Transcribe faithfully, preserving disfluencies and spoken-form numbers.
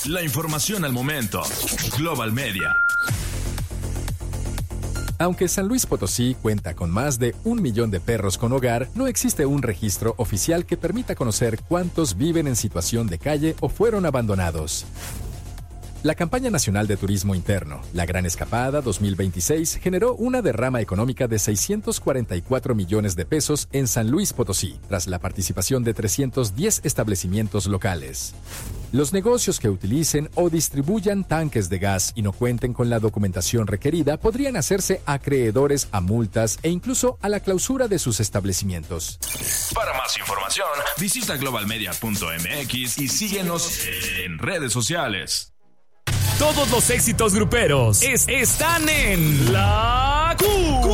La información al momento. Global Media. Aunque San Luis Potosí cuenta con más de un millón de perros con hogar, no existe un registro oficial que permita conocer cuántos viven en situación de calle o fueron abandonados. La campaña nacional de turismo interno, La Gran Escapada dos mil veintiséis, generó una derrama económica de seiscientos cuarenta y cuatro millones de pesos en San Luis Potosí, tras la participación de trescientos diez establecimientos locales. Los negocios que utilicen o distribuyan tanques de gas y no cuenten con la documentación requerida podrían hacerse acreedores a multas e incluso a la clausura de sus establecimientos. Para más información, visita global media punto m x y síguenos en redes sociales. Todos los éxitos gruperos es, están en La Q.